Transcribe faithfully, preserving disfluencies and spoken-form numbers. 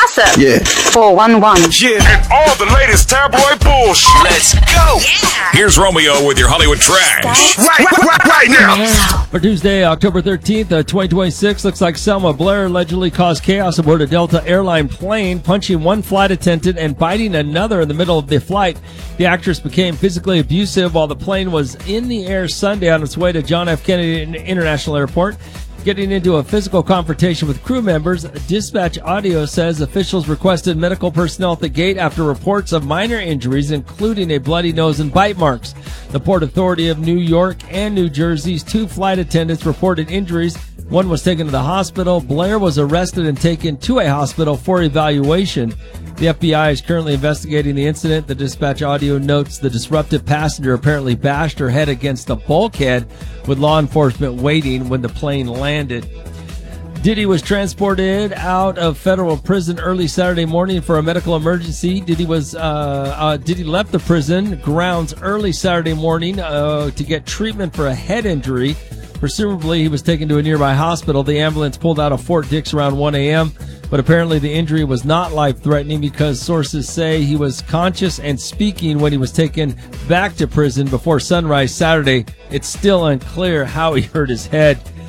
Gossip. Yeah. four one one. Yeah, and all the latest tabloid bullshit. Let's go. Yeah. Here's Romeo with your Hollywood trash. Right, right, right, right now. For Tuesday, October thirteenth, uh, twenty twenty-six, looks like Selma Blair allegedly caused chaos aboard a Delta airline plane, punching one flight attendant and biting another in the middle of the flight. The actress became physically abusive while the plane was in the air Sunday on its way to John F. Kennedy International Airport. Getting into a physical confrontation with crew members, dispatch audio says officials requested medical personnel at the gate after reports of minor injuries, including a bloody nose and bite marks. The Port Authority of New York and New Jersey's two flight attendants reported injuries. One was taken to the hospital. Blair was arrested and taken to a hospital for evaluation. The F B I is currently investigating the incident. The dispatch audio notes the disruptive passenger apparently bashed her head against the bulkhead, with law enforcement waiting when the plane landed. Diddy was transported out of federal prison early Saturday morning for a medical emergency. Diddy was uh, uh, Diddy left the prison grounds early Saturday morning uh, to get treatment for a head injury. Presumably, he was taken to a nearby hospital. The ambulance pulled out of Fort Dix around one a.m., but apparently the injury was not life-threatening because sources say he was conscious and speaking when he was taken back to prison before sunrise Saturday. It's still unclear how he hurt his head.